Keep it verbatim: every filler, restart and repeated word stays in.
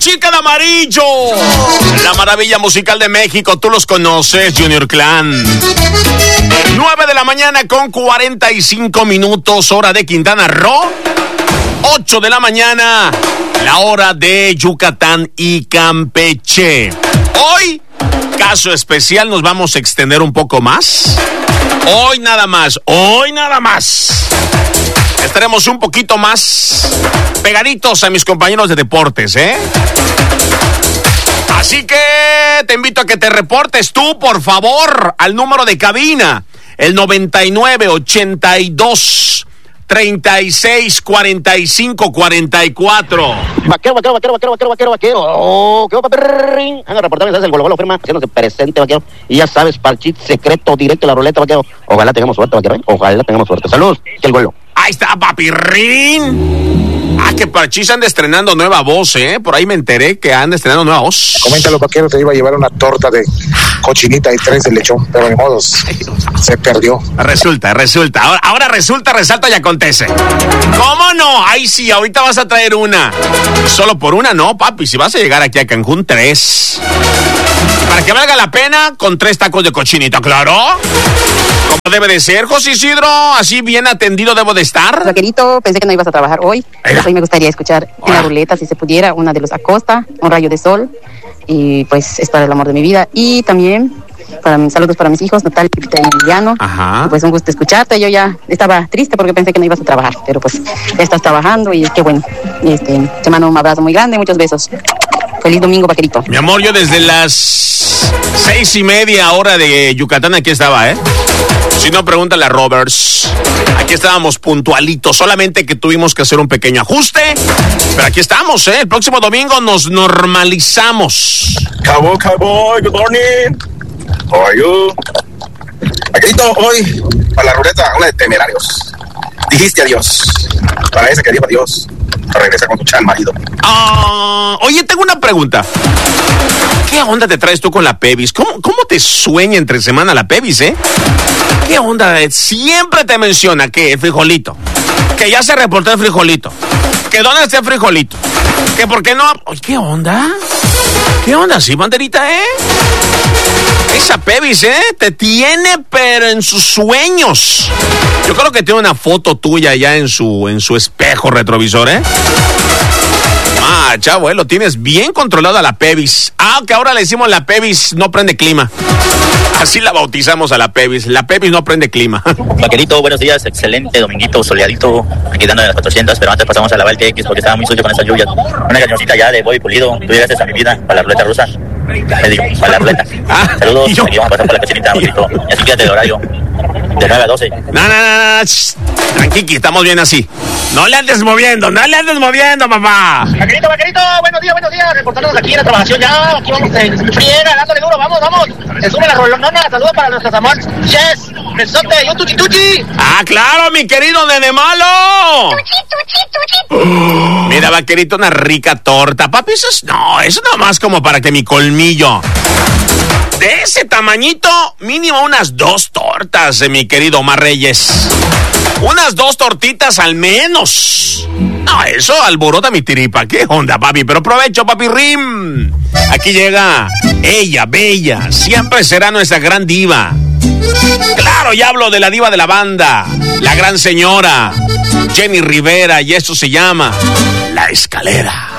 chica de amarillo. La maravilla musical de México, tú los conoces, Junior Clan. nueve de la mañana con cuarenta y cinco minutos, hora de Quintana Roo. ocho de la mañana, la hora de Yucatán y Campeche. Hoy, caso especial, nos vamos a extender un poco más. Hoy nada más, hoy nada más. Estaremos un poquito más pegaditos a mis compañeros de deportes, ¿eh? Así que te invito a que te reportes tú, por favor, al número de cabina, el noventa y nueve, ochenta y dos, treinta y seis, cuarenta y cinco, cuarenta y cuatro. Vaquero, vaquero, vaquero, vaquero, vaquero, vaquero, vaquero. Oh, qué paperrín. Anda a reportarme, ¿sabes? El golo, golo, firma, haciéndose presente, vaquero. Y ya sabes, para el chit secreto, directo, la ruleta, vaquero. Ojalá tengamos suerte, vaquero, ¿eh? Ojalá tengamos suerte. Salud, que el golo. Ahí está, papirrín. Ah, que Parchís anda estrenando nueva voz, ¿eh? Por ahí me enteré que anda estrenando nueva voz. Coméntalo, vaquero, te iba a llevar una torta de cochinita y tres de lechón, pero de modos, se perdió. Resulta, resulta. Ahora, ahora resulta, resalta y acontece. ¿Cómo no? Ay, sí, ahorita vas a traer una. Solo por una, no, papi. Si vas a llegar aquí a Cancún, tres. Para que valga la pena, con tres tacos de cochinita, ¿claro? Como debe de ser, José Isidro. Así bien atendido debo de estar. Vaquerito, pensé que no ibas a trabajar hoy. Pero hoy me gustaría escuchar en la ruleta, si se pudiera, una de los Acosta, Un rayo de sol. Y pues es para el amor de mi vida. Y también para mis saludos para mis hijos, Natalia y Emiliano. Ajá. Y pues un gusto escucharte. Yo ya estaba triste porque pensé que no ibas a trabajar, pero pues ya estás trabajando y qué bueno. Y este, te mando un abrazo muy grande, muchos besos. Feliz domingo, vaquerito. Mi amor, yo desde las seis y media hora de Yucatán aquí estaba, ¿eh? Si no, pregúntale a Roberts. Aquí estábamos puntualitos, solamente que tuvimos que hacer un pequeño ajuste. Pero aquí estamos, ¿eh? El próximo domingo nos normalizamos. Cowboy, cowboy, good morning. How are you? Vaquerito, hoy, para la ruleta, una de temerarios. Dijiste adiós. Para ese que dijo adiós, para regresar con tu chan marido. Ah, oye, tengo una pregunta. ¿Qué onda te traes tú con la Pebis? ¿Cómo, cómo te sueña entre semana la Pebis, eh? ¿Qué onda? Siempre te menciona que el frijolito, que ya se reportó el frijolito, que dónde está el frijolito, que por qué no... Oye, ¿qué onda? ¿Qué onda? Sí, banderita, ¿eh? Esa Pebis, ¿eh? Te tiene, pero en sus sueños. Yo creo que tiene una foto tuya ya en su, en su espejo retrovisor, ¿eh? Ah, chavo, ¿eh? Lo tienes bien controlado a la Pebis. Ah, que ahora le decimos la Pebis no prende clima. Así la bautizamos a la Pebis. La Pebis no prende clima. Vaquerito, buenos días. Excelente dominguito, soleadito. Aquí dando de las cuatrocientas, pero antes pasamos a lavar el T X porque estaba muy sucio con esas lluvias. Una cañoncita ya de Bobby Pulido. Tú llegaste a mi vida para la ruleta rusa. Me digo, para la ruleta. Ah, saludos. yo... Aquí vamos a pasar por la cochinita, Vaquerito. Y así quédate el horario. De nueve a doce. No, no, no, no. Tranqui, estamos bien así. No le andes moviendo, no le andes moviendo, papá. Vaquerito, vaquerito, buenos días, buenos días. Reportándonos aquí en la trabajación ya. Aquí vamos en friega, dándole duro, vamos, vamos. Se sube la rolonona. Saludos para nuestros amores. Yes, besote, yo tuchi tuchi. Ah, claro, mi querido nene malo. Tuchi, tuchi, tuchi. Uh, mira, vaquerito, una rica torta. Papi, eso es... No, eso nada más como para que mi colmillo... De ese tamañito, mínimo unas dos tortas, eh, mi querido Omar Reyes. Unas dos tortitas al menos. No, eso alborota mi tiripa. ¿Qué onda, papi? Pero provecho, papi Rim. Aquí llega ella, bella. Siempre será nuestra gran diva. Claro, ya hablo de la diva de la banda. La gran señora Jenny Rivera. Y esto se llama La Escalera.